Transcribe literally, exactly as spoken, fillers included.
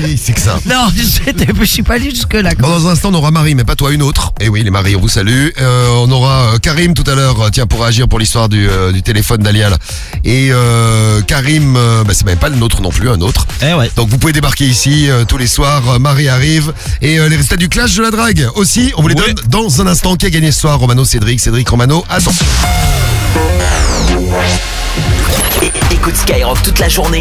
Oui, c'est que ça. Non, je suis pas allé jusque là. Bon, dans un instant, on aura Marie, mais pas toi, une autre. Et oui, les Marie, on vous salue. Euh, on aura euh, Karim tout à l'heure, tiens, pour réagir pour l'histoire du, euh, du téléphone d'Alia. Là. Et euh, Karim, euh, bah, c'est même pas le nôtre non plus, un autre. Eh ouais. Donc vous pouvez débarquer ici euh, tous les soirs. euh, Marie arrive. Et euh, les résultats du clash de la drague aussi, on vous les Ouais. donne dans un instant. Qui a gagné ce soir? Romano, Cédric, Cédric, Romano. Attends. Écoute Skyrock toute la journée.